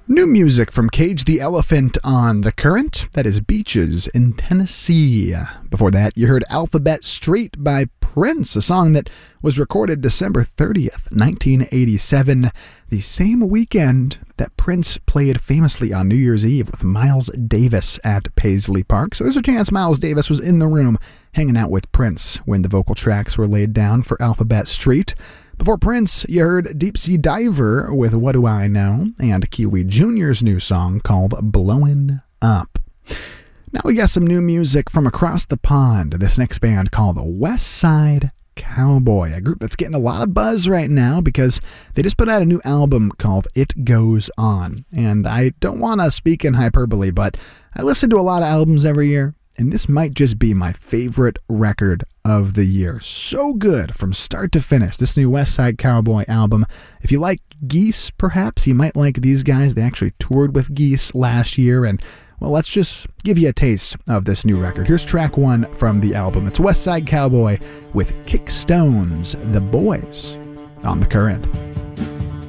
New music from Cage the Elephant on The Current, that is Beaches in Tennessee. Before that, you heard Alphabet Street by Prince, a song that was recorded December 30th, 1987, the same weekend that Prince played famously on New Year's Eve with Miles Davis at Paisley Park. So there's a chance Miles Davis was in the room hanging out with Prince when the vocal tracks were laid down for Alphabet Street. Before Prince, you heard Deep Sea Diver with What Do I Know, and Kiwi Jr.'s new song called Blowin' Up. Now we got some new music from across the pond. This next band called the West Side Cowboy, a group that's getting a lot of buzz right now because they just put out a new album called It Goes On. And I don't want to speak in hyperbole, but I listen to a lot of albums every year, and this might just be my favorite record of the year. So good from start to finish, this new West Side Cowboy album. If you like Geese, perhaps, you might like these guys. They actually toured with Geese last year, and well, let's just give you a taste of this new record. Here's track 1 from the album. It's West Side Cowboy with Kickstones, The Boys, on The Current.